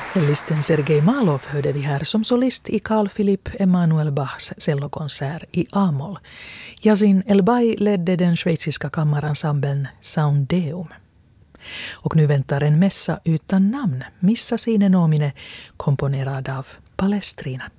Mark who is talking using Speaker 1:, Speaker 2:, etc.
Speaker 1: Cellisten Sergej Malov hörde vi här som solist i Carl Philipp Emanuel Bachs cellokonsert i A-moll. Yazin Elbay ledde den schweiziska kammarensemblen Soundeum. Och nu väntar en mässa utan namn, Missa sine nomine, komponerad av Palestrina.